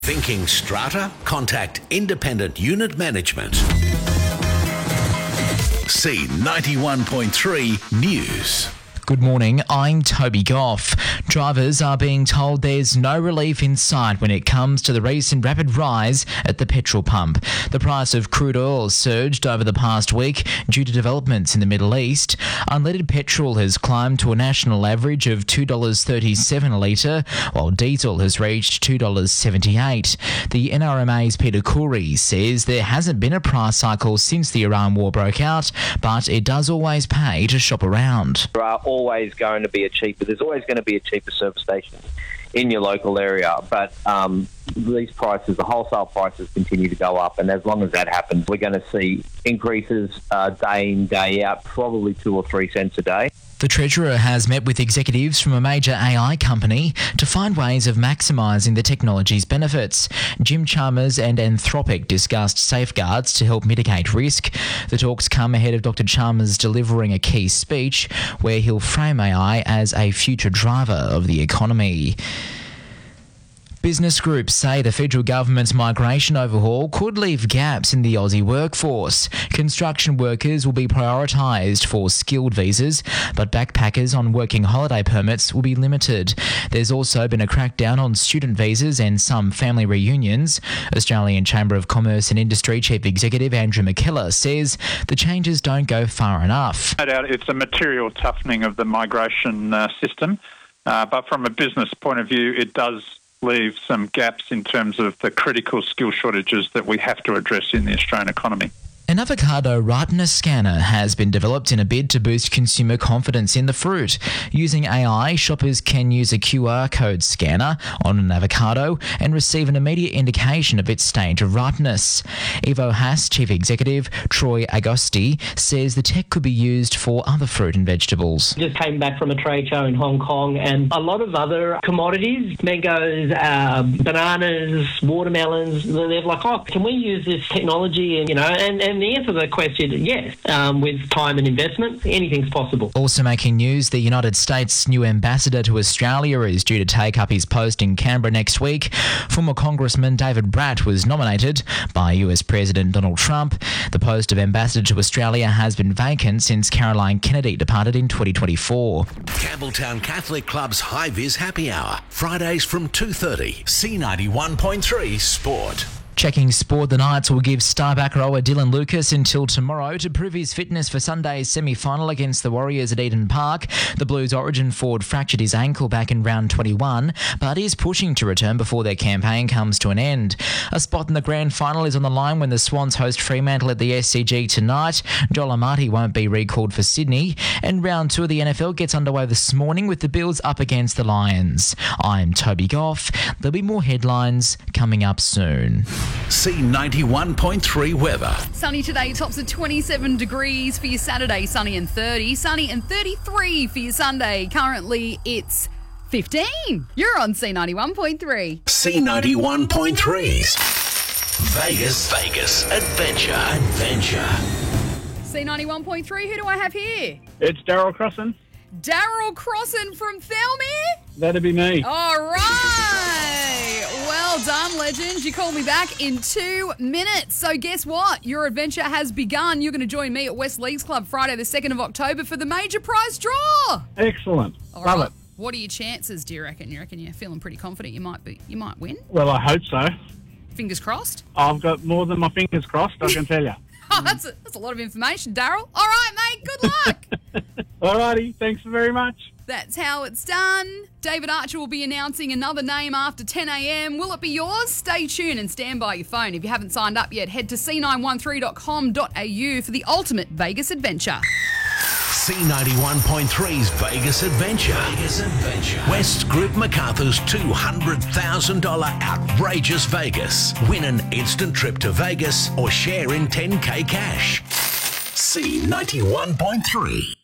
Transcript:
Thinking strata? Contact Independent Unit Management. C91.3 News. Good morning, I'm Toby Goff. Drivers are being told there's no relief in sight when it comes to the recent rapid rise at the petrol pump. The price of crude oil surged over the past week due to developments in the Middle East. Unleaded petrol has climbed to a national average of $2.37 a litre, while diesel has reached $2.78. The NRMA's Peter Khoury says there hasn't been a price cycle since the Iran war broke out, but it does always pay to shop around. There's always going to be a cheaper service station in your local area, but these prices, the wholesale prices, continue to go up, and as long as that happens, we're going to see increases day in, day out, probably 2 or 3 cents a day. The Treasurer has met with executives from a major AI company to find ways of maximising the technology's benefits. Jim Chalmers and Anthropic discussed safeguards to help mitigate risk. The talks come ahead of Dr. Chalmers delivering a key speech where he'll frame AI as a future driver of the economy. Business groups say the federal government's migration overhaul could leave gaps in the Aussie workforce. Construction workers will be prioritised for skilled visas, but backpackers on working holiday permits will be limited. There's also been a crackdown on student visas and some family reunions. Australian Chamber of Commerce and Industry Chief Executive Andrew McKellar says the changes don't go far enough. No doubt it's a material toughening of the migration system, but from a business point of view, it does leave some gaps in terms of the critical skill shortages that we have to address in the Australian economy. An avocado ripeness scanner has been developed in a bid to boost consumer confidence in the fruit. Using AI, shoppers can use a QR code scanner on an avocado and receive an immediate indication of its stage of ripeness. Evo Haas Chief Executive Troy Agosti says the tech could be used for other fruit and vegetables. Just came back from a trade show in Hong Kong, and a lot of other commodities, mangoes, bananas, watermelons, they're like, oh, can we use this technology? And the answer to the question is yes. With time and investment, anything's possible. Also making news, the United States' new ambassador to Australia is due to take up his post in Canberra next week. Former Congressman David Bratt was nominated by US President Donald Trump. The post of ambassador to Australia has been vacant since Caroline Kennedy departed in 2024. Campbelltown Catholic Club's High Vis Happy Hour, Fridays from 2:30. C91.3 Sport. Checking sport, the Knights will give star back rower Dylan Lucas until tomorrow to prove his fitness for Sunday's semi-final against the Warriors at Eden Park. The Blues' origin forward fractured his ankle back in round 21, but is pushing to return before their campaign comes to an end. A spot in the grand final is on the line when the Swans host Fremantle at the SCG tonight. Joel Amati won't be recalled for Sydney, and round 2 of the NFL gets underway this morning with the Bills up against the Lions. I'm Toby Goff. There'll be more headlines coming up soon. C91.3 weather. Sunny today, tops at 27 degrees for your Saturday, sunny and 30. Sunny and 33 for your Sunday. Currently, it's 15. You're on C91.3. C91.3's Vegas Adventure. C91.3, who do I have here? It's Daryl Crossan. Daryl Crossan from Thelmere? That'd be me. All right. Well done, legend. You called me back in 2 minutes. So guess what? Your adventure has begun. You're going to join me at West Leagues Club Friday the 2nd of October for the major prize draw. Excellent. All Love right. it. What are your chances, do you reckon? You reckon you're feeling pretty confident you might win? Well, I hope so. Fingers crossed? I've got more than my fingers crossed, I can tell you. Oh, that's a lot of information, Daryl. All right, mate. Good luck. Alrighty, thanks very much. That's how it's done. David Archer will be announcing another name after 10 a.m. Will it be yours? Stay tuned and stand by your phone. If you haven't signed up yet, head to c913.com.au for the ultimate Vegas adventure. C91.3's Vegas Adventure. West Group MacArthur's $200,000 outrageous Vegas. Win an instant trip to Vegas or share in $10K cash. C91.3.